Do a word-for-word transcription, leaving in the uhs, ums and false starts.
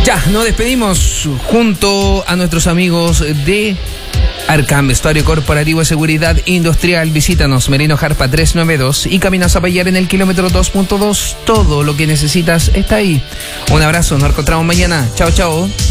Ya, nos despedimos junto a nuestros amigos de Arcam, Vestuario Corporativo de Seguridad Industrial. Visítanos, Merino Jarpa trescientos noventa y dos y Camino a Zapallar en el kilómetro dos punto dos. Todo lo que necesitas está ahí. Un abrazo, nos encontramos mañana. Chao, chao.